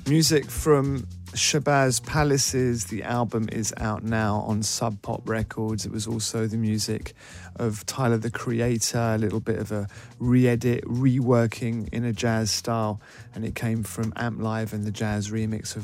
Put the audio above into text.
Music from Shabazz Palaces. The album is out now on Sub Pop Records. It was also the music of Tyler the Creator, a little bit of a re-edit, reworking in a jazz style, and it came from Amp Live and the jazz remix of